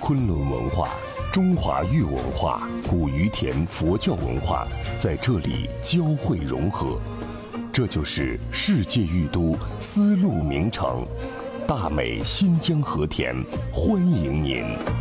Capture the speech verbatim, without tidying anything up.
昆仑文化、中华玉文化、古于田佛教文化在这里交汇融合，这就是世界玉都丝路名城，大美新疆和田，欢迎您。